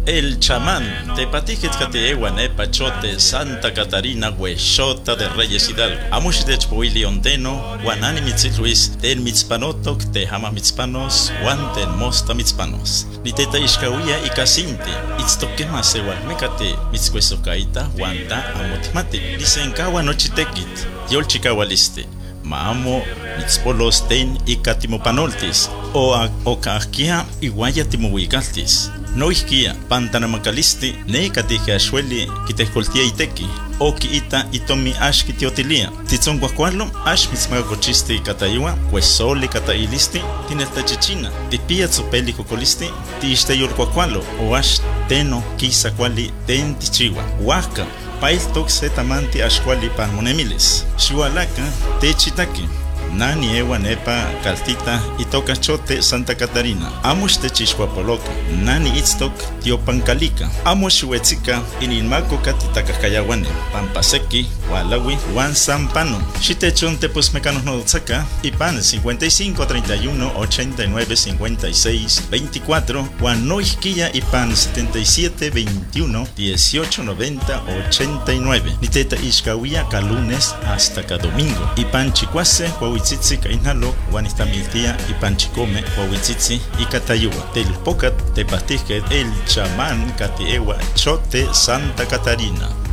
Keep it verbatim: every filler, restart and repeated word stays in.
El chamán, tepatijit kateewa nepa chote Santa Catarina huexota de Reyes Hidalgo. Amush de chpoili ondeno, guanani mitzit Luis, ten mitzpanotok, te hama mitzpanos, guan ten mosta mitzpanos. Ni teta ishkawia y casinti, itztokema sewal mecate, mitzcuesocaita, guanta amotmati. Dicen kawa nochitekit, yol chikawaliste. Maamo mitzpolos ten y catimopanoltis, o a ocaquia y guayatimohuigaltis. No isquia, pantanamacalisti, ne catija shueli, quitescoltia iteki, o ita itomi ash kitiotilia. Titzon guacualo, ash mitzmagochisti cataiwa, cuesoli catailisti, tinetachichina, tipia tsopeli cocolisti, tiste yolcuacualo, o ash teno, quisa quali ten tichiwa, huaca. Pail toxe tamanti ashkwali panmonemilis. Shualaka techitaki. Nani ewa nepa kaltita itoka chote Santa Catarina. Amush techishwapoloka. Nani itztok tiopancalica. Amush huetzika inilmako katitakayawane. Pampaseki, walawi, wan sampano. Shitechon tepos mecanos nodotzaka. Ipan cincuenta y cinco, treinta y uno, ochenta y nueve, cincuenta y seis, veinticuatro. Wan noisquilla ipan setenta y siete, veintiuno, dieciocho, noventa, ochenta y nueve. Niteta ishkawia ka lunes hasta ka domingo. Ipan chicuase, Huahuitzitzi kainalo, Guanistamiltia y Panchicome, Huahuitzitzi y Catayua. Telpocat, Tepatijket, el chamán Catiewa, Chote, Santa Catarina.